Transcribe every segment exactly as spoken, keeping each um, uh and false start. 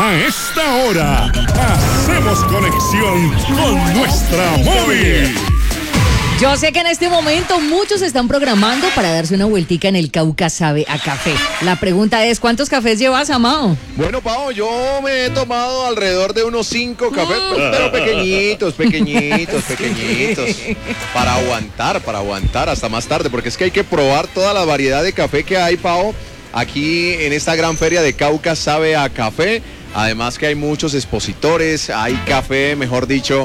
A esta hora, hacemos conexión con nuestra móvil. Yo sé que en este momento muchos se están programando para darse una vueltica en el Cauca Sabe a Café. La pregunta es, ¿cuántos cafés llevas, Amado? Bueno, Pao, yo me he tomado alrededor de unos cinco cafés, mm. pero, pero pequeñitos, pequeñitos, pequeñitos. Sí. Para aguantar, para aguantar hasta más tarde, porque es que hay que probar toda la variedad de café que hay, Pao, aquí en esta gran feria de Cauca Sabe a Café. Además que hay muchos expositores, hay café, mejor dicho,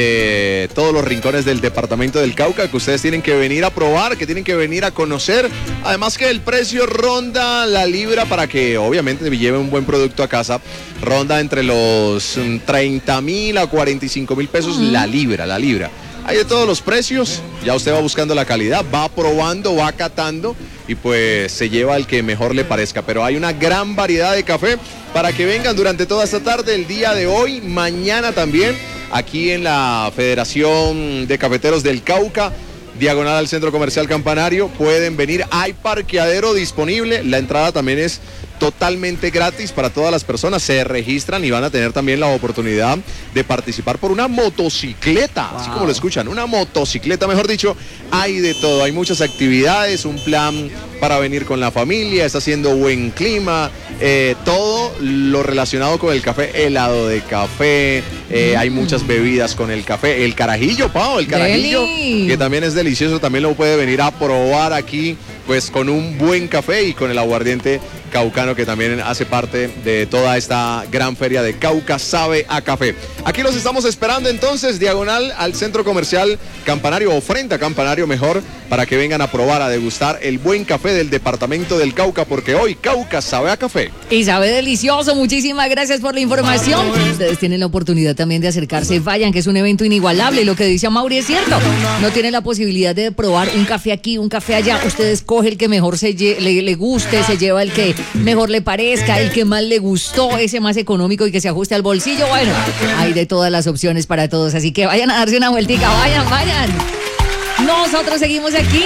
de todos los rincones del departamento del Cauca que ustedes tienen que venir a probar, que tienen que venir a conocer. Además que el precio ronda la libra para que obviamente lleve un buen producto a casa. Ronda entre los treinta mil a cuarenta y cinco mil pesos uh-huh. la libra, la libra. Hay de todos los precios, ya usted va buscando la calidad, va probando, va catando y pues se lleva el que mejor le parezca. Pero hay una gran variedad de café para que vengan durante toda esta tarde, el día de hoy, mañana también, aquí en la Federación de Cafeteros del Cauca, diagonal al Centro Comercial Campanario. Pueden venir, hay parqueadero disponible, la entrada también es totalmente gratis para todas las personas, se registran y van a tener también la oportunidad de participar por una motocicleta, wow. así como lo escuchan, una motocicleta, mejor dicho, hay de todo, hay muchas actividades, un plan para venir con la familia, está haciendo buen clima, eh, todo lo relacionado con el café, helado de café, eh, mm. hay muchas bebidas con el café, el carajillo, Pau, el carajillo, Deli. que también es delicioso, también lo puede venir a probar aquí, pues con un buen café y con el aguardiente caucano que también hace parte de toda esta gran feria de Cauca Sabe a Café. Aquí los estamos esperando entonces, diagonal al Centro Comercial Campanario o frente a Campanario mejor, para que vengan a probar, a degustar el buen café del departamento del Cauca, porque hoy Cauca Sabe a Café. Y sabe delicioso, muchísimas gracias por la información. Ustedes tienen la oportunidad también de acercarse, vayan, que es un evento inigualable, lo que dice Amaury es cierto, no tienen la posibilidad de probar un café aquí, un café allá, usted escoge el que mejor se lle- le, le guste, se lleva el que mejor le parezca, el que más le gustó, ese más económico y que se ajuste al bolsillo. Bueno, hay de todas las opciones para todos, así que vayan a darse una vueltica, vayan, vayan. Nosotros seguimos aquí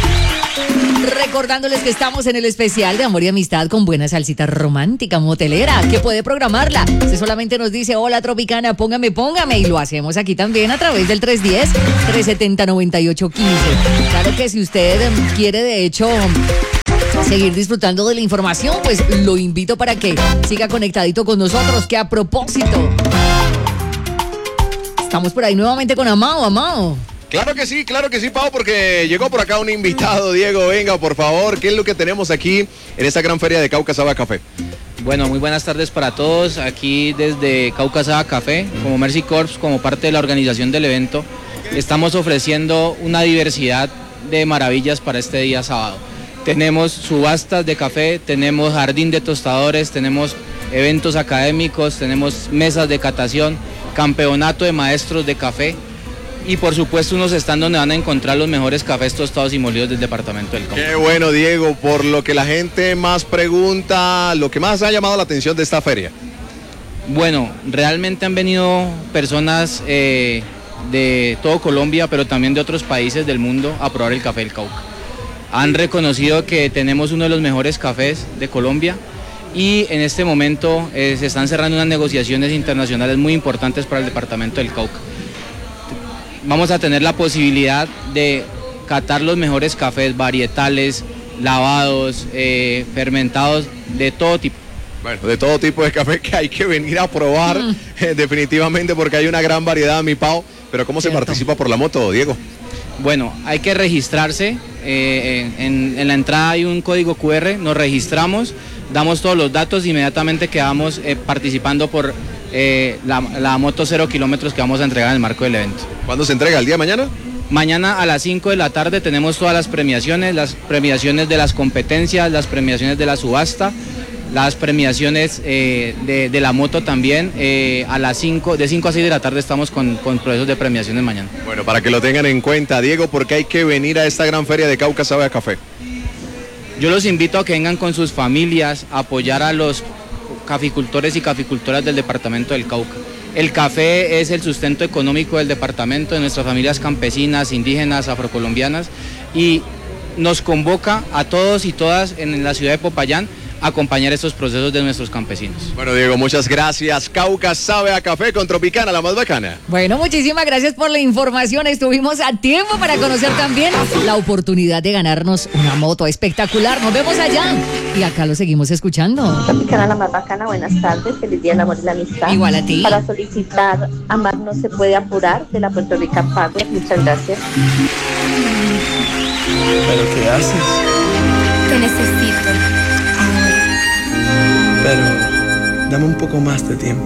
recordándoles que estamos en el especial de amor y amistad con buena salsita romántica motelera, que puede programarla. Usted solamente nos dice, hola Tropicana, póngame, póngame, y lo hacemos aquí también a través del tres uno cero, tres siete cero, nueve ocho uno cinco. Claro que si usted quiere, de hecho, seguir disfrutando de la información, pues lo invito para que siga conectadito con nosotros, que a propósito, estamos por ahí nuevamente con Amado, Amado. Claro que sí, claro que sí, Pau, porque llegó por acá un invitado. Diego, venga, por favor, ¿qué es lo que tenemos aquí en esta gran feria de Cauca Sabe a Café? Bueno, muy buenas tardes para todos, aquí desde Cauca Sabe a Café, como Mercy Corps, como parte de la organización del evento, estamos ofreciendo una diversidad de maravillas para este día sábado. Tenemos subastas de café, tenemos jardín de tostadores, tenemos eventos académicos, tenemos mesas de catación, campeonato de maestros de café y por supuesto unos stands donde van a encontrar los mejores cafés tostados y molidos del departamento del Cauca. Qué bueno, Diego, por lo que la gente más pregunta, lo que más ha llamado la atención de esta feria. Bueno, realmente han venido personas eh, de todo Colombia, pero también de otros países del mundo a probar el café del Cauca. Han reconocido que tenemos uno de los mejores cafés de Colombia y en este momento eh, se están cerrando unas negociaciones internacionales muy importantes para el departamento del Cauca. Vamos a tener la posibilidad de catar los mejores cafés varietales, lavados, eh, fermentados, de todo tipo. Bueno, de todo tipo de café que hay que venir a probar, mm. eh, definitivamente, porque hay una gran variedad, mi Pau. Pero ¿cómo Cierto. se participa por la moto, Diego? Bueno, hay que registrarse, eh, en, en la entrada hay un código cu erre, nos registramos, damos todos los datos, inmediatamente quedamos eh, participando por eh, la, la moto cero kilómetros que vamos a entregar en el marco del evento. ¿Cuándo se entrega? ¿El día de mañana? Mañana a las cinco de la tarde tenemos todas las premiaciones, las premiaciones de las competencias, las premiaciones de la subasta, las premiaciones eh, de, de la moto también, eh, a las cinco, de cinco a seis de la tarde estamos con, con procesos de premiaciones mañana. Bueno, para que lo tengan en cuenta, Diego, porque hay que venir a esta gran feria de Cauca Sabe a Café. Yo los invito a que vengan con sus familias a apoyar a los caficultores y caficultoras del departamento del Cauca. El café es el sustento económico del departamento, de nuestras familias campesinas, indígenas, afrocolombianas, y nos convoca a todos y todas en la ciudad de Popayán acompañar estos procesos de nuestros campesinos. Bueno, Diego, muchas gracias. Cauca sabe a café con Tropicana, la más bacana. Bueno, muchísimas gracias por la información. Estuvimos a tiempo para conocer también la oportunidad de ganarnos una moto espectacular. Nos vemos allá. Y acá lo seguimos escuchando. Tropicana, la más bacana, buenas tardes. Feliz día del amor y la amistad. Igual a ti. Para solicitar Amar no se puede apurar de la Puerto Rican Power. Muchas gracias. ¿Pero qué haces? Te necesito. Pero dame un poco más de tiempo.